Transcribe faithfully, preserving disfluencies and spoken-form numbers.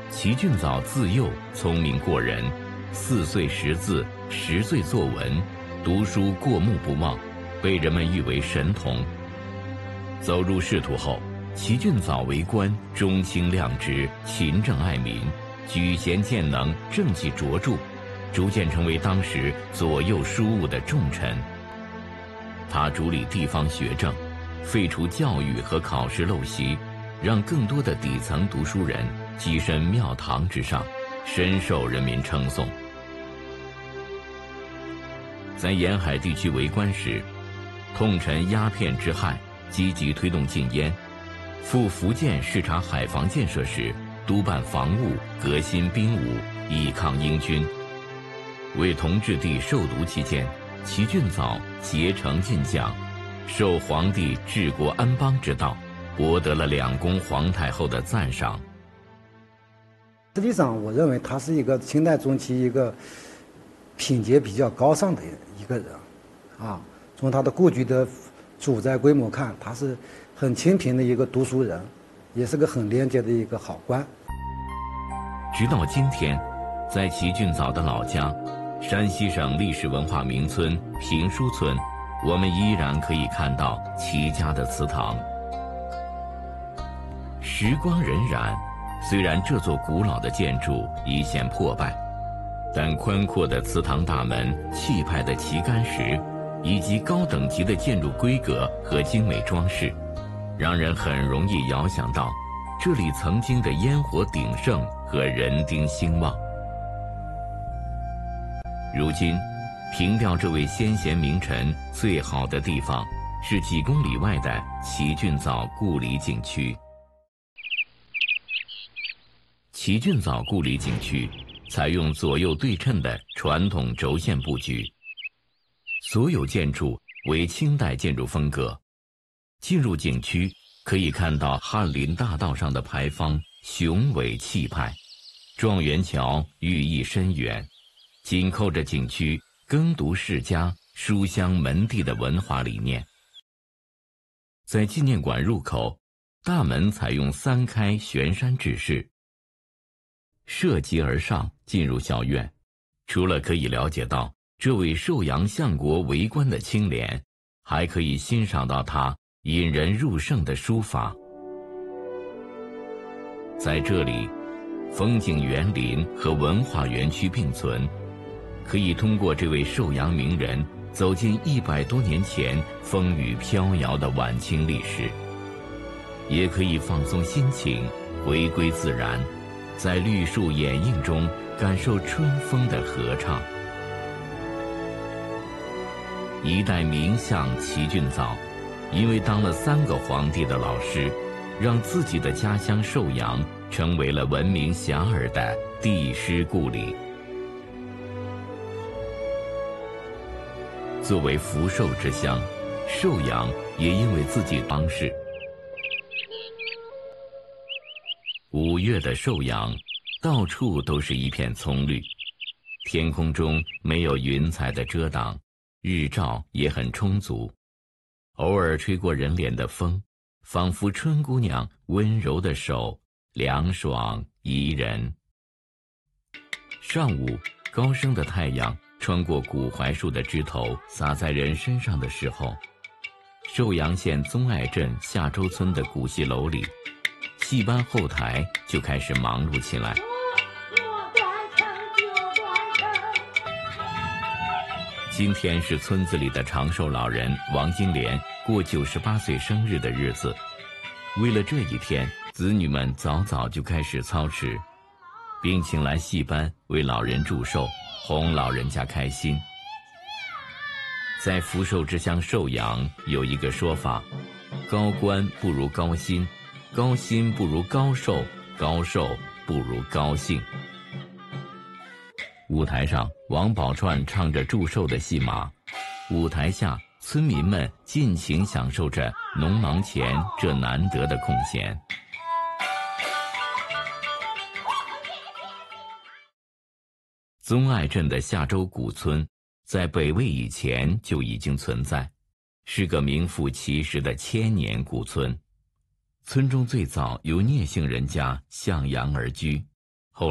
齐俊藻自幼聪明过人，四岁识字，十岁作文，读书过目不忘，被人们誉为神童。走入仕途后，齐俊藻为官忠清亮直，勤政爱民，举贤荐能，政绩卓著，逐渐成为当时左右书务的重臣。他主理地方学政，废除教育和考试陋习，让更多的底层读书人跻身庙堂之上，深受人民称颂。在沿海地区为官时，痛陈鸦片之害，积极推动禁烟；赴福建视察海防建设时，督办防务，革新兵伍，以抗英军。为同治帝受毒期间，齐俊藻竭诚进将，受皇帝治国安邦之道，博得了两宫皇太后的赞赏。 实际上，我认为他是一个清代中期一个品阶比较高尚的一个人，啊，从他的故居的主宅规模看，他是很清贫的一个读书人，也是个很廉洁的一个好官。 直到今天，在齐俊藻的老家山西省历史文化名村评书村，我们依然可以看到齐家的祠堂。时光荏苒，虽然这座古老的建筑已显破败，但宽阔的祠堂大门、气派的旗杆石，以及高等级的建筑规格和精美装饰，让人很容易遥想到这里曾经的烟火鼎盛和人丁兴旺。如今，凭吊这位先贤名臣最好的地方是几公里外的齐俊藻故里景区。齐俊藻故里景区采用左右对称的传统轴线布局，所有建筑为清代建筑风格。进入景区，可以看到翰林大道上的牌坊雄伟气派，状元桥寓意深远，紧扣着景区耕读世家、书香门第的文化理念。在纪念馆入口，大门采用三开悬山制式，涉级而上进入校院，除了可以了解到这位寿阳相国为官的清廉，还可以欣赏到他引人入胜的书法。在这里，风景园林和文化园区并存，可以通过这位寿阳名人走进一百多年前风雨飘摇的晚清历史，也可以放松心情，回归自然，在绿树掩映中感受春风的合唱。一代名相齐俊藻，因为当了三个皇帝的老师，让自己的家乡寿阳成为了闻名遐迩的帝师故里。作为福寿之乡，寿阳也因为自己方式。五月的寿阳，到处都是一片葱绿，天空中没有云彩的遮挡，日照也很充足，偶尔吹过人脸的风，仿佛春姑娘温柔的手，凉爽宜人。上午，高升的太阳穿过古槐树的枝头，洒在人身上的时候，寿阳县宗爱镇下周村的古戏楼里，戏班后台就开始忙碌起来。今天是村子里的长寿老人王金莲过九十八岁生日的日子，为了这一天，子女们早早就开始操持，并请来戏班为老人祝寿，哄老人家开心。在福寿之乡寿阳有一个说法，高官不如高薪，高薪不如高寿，高寿不如高兴。舞台上，王宝钏唱着祝寿的戏码，舞台下村民们尽情享受着农忙前这难得的空闲。宗爱镇的下周古村在北魏以前就已经存在，是个名副其实的千年古村。村中最早由聂姓人家向阳而居，